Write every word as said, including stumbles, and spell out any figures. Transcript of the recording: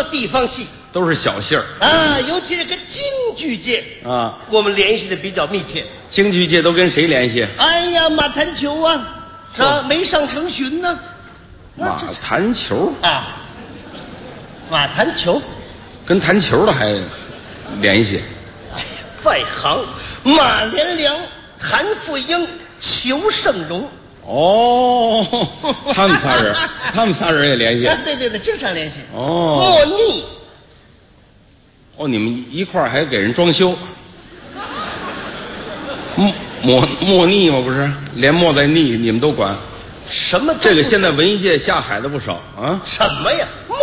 地方戏， 都是小戏儿啊，尤其是跟京剧界啊， 我们联系的比较密切。 京剧界都跟谁联系？ 哎呀，马潭球啊，啊，梅上成巡呢、 马弹球啊，马潭球跟弹球的还联系？ 外行，马连良、谭富英、裘盛戎。 哦，他们仨人，他们仨人也联系。 啊，对对对，经常联系。 哦， 莫逆。 哦，你们一块儿还给人装修？莫莫莫逆吗？不是，连莫带逆你们都管？ 什么？ 这个现在文艺界下海的不少啊。 什么呀？